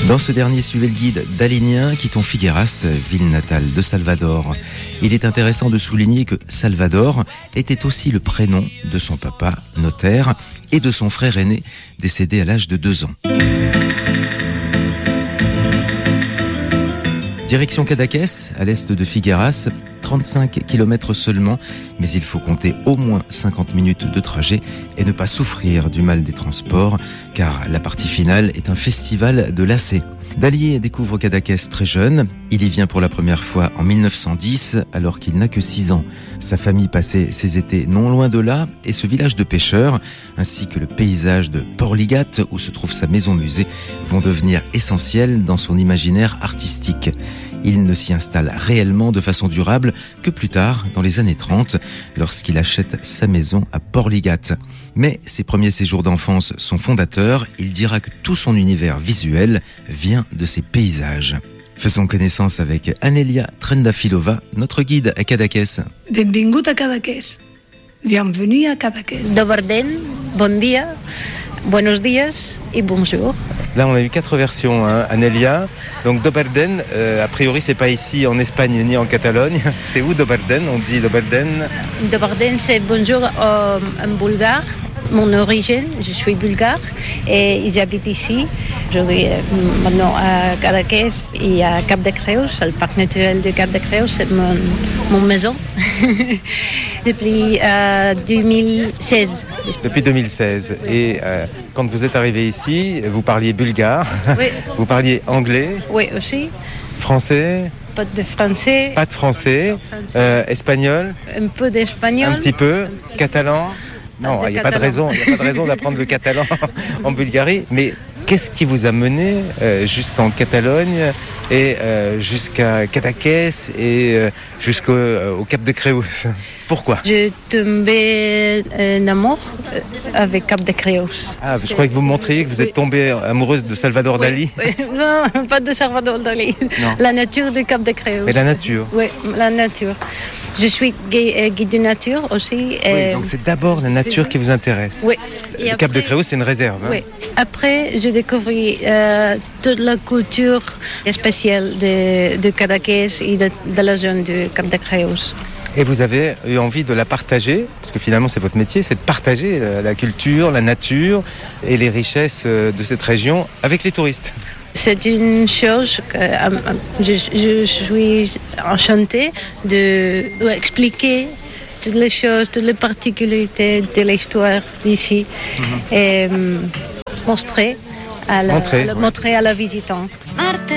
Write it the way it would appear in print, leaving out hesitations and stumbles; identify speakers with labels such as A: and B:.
A: Dans ce dernier, suivez le guide d'Alénien, quittons Figueras, ville natale de Salvador. Il est intéressant de souligner que Salvador était aussi le prénom de son papa, notaire, et de son frère aîné, décédé à l'âge de 2 ans. Direction Cadaqués, à l'est de Figueras, 35 km seulement, mais il faut compter au moins 50 minutes de trajet et ne pas souffrir du mal des transports, car la partie finale est un festival de lacets. Dalí découvre Cadaqués très jeune. Il y vient pour la première fois en 1910, alors qu'il n'a que 6 ans. Sa famille passait ses étés non loin de là, et ce village de pêcheurs, ainsi que le paysage de Porligat, où se trouve sa maison-musée, vont devenir essentiels dans son imaginaire artistique. Il ne s'y installe réellement de façon durable que plus tard, dans les années 30, lorsqu'il achète sa maison à Porligat. Mais ses premiers séjours d'enfance sont fondateurs. Il dira que tout son univers visuel vient de ses paysages. Faisons connaissance avec Anelia Trendafilova, notre guide à Cadaqués.
B: Benvingut a Cadaqués. Bienvenue à Cadaqués.
C: Dobar den, bon dia, buenos dias et bonjour.
A: Là, on a eu 4 versions, Anelia. Donc, Dobarden, a priori, c'est pas ici en Espagne ni en Catalogne. C'est où Dobarden? On dit Dobarden.
C: Dobarden, c'est bonjour en bulgare. Mon origine, je suis bulgare et j'habite ici. Je vis maintenant à Cadaqués et à Cap-de-Creus, le parc naturel de Cap-de-Creus, c'est mon maison. Depuis 2016.
A: Depuis 2016. Et quand vous êtes arrivé ici, vous parliez bulgare,
C: oui.
A: Vous parliez anglais.
C: Oui, aussi.
A: Français.
C: Pas de français.
A: Pas de français. Espagnol.
C: Un peu d'espagnol.
A: Un petit peu. Catalan. Non, il n'y a pas de raison d'apprendre le catalan en Bulgarie. Mais qu'est-ce qui vous a mené jusqu'en Catalogne et jusqu'à Cadaqués et jusqu'au Cap de Creus? Pourquoi?
C: Je tombais en amour avec Cap de Creus.
A: Ah, je croyais que vous me montriez que vous êtes tombée amoureuse de Salvador Dalí.
C: Oui. Non, pas de Salvador Dalí. Non. La nature de Cap de Creus.
A: Mais la nature.
C: Oui, la nature. Je suis guide de nature aussi.
A: Oui, donc c'est d'abord la nature qui vous intéresse.
C: Oui.
A: Le Cap de Creus, c'est une réserve.
C: Oui. Après, j'ai découvert toute la culture spéciale de Cadaqués et de la zone du Cap de Creus.
A: Et vous avez eu envie de la partager, parce que finalement c'est votre métier, c'est de partager la culture, la nature et les richesses de cette région avec les touristes.
C: C'est une chose que je suis enchantée d'expliquer toutes les choses, toutes les particularités de l'histoire d'ici et montrer à la visitant.